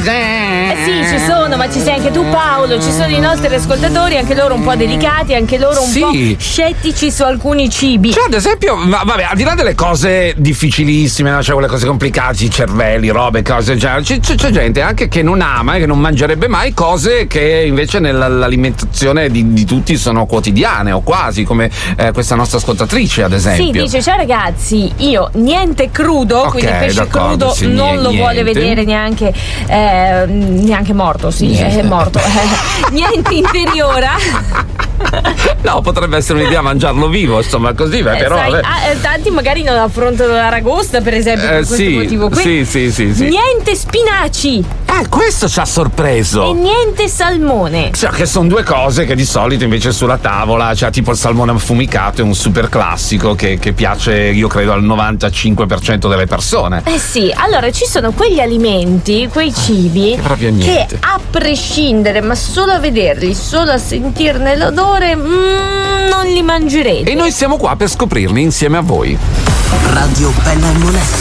Sì, ci sono, ma ci sei anche tu, Paolo. Ci sono i nostri ascoltatori, anche loro un po' delicati, anche loro un po' scettici su alcuni cibi. Cioè, ad esempio, vabbè, al di là delle cose difficilissime, no? Cioè quelle cose complicate, i cervelli, robe, cose, c'è gente anche che non ama e che non mangerebbe mai cose che invece nell'alimentazione di tutti sono quotidiane o quasi, come questa nostra ascoltatrice, ad esempio. Sì, dice: ciao ragazzi, io niente crudo, quindi pesce crudo sì, non lo vuole vedere neanche morto, sì, è morto. Niente interiora. No, potrebbe essere un'idea mangiarlo vivo, insomma, così, però. Sai, tanti magari non affrontano l'aragosta, per esempio, per questo motivo qui. Sì. Niente spinaci. Questo ci ha sorpreso. E niente salmone. Cioè, che sono due cose che di solito invece sulla tavola, cioè tipo il salmone affumicato è un super classico che piace, io credo, al 95% delle persone. Sì, allora ci sono quegli alimenti, quei cibi che a prescindere, ma solo a vederli, solo a sentirne l'odore, non li mangerete. E noi siamo qua per scoprirli insieme a voi. Radio Bella e Monella.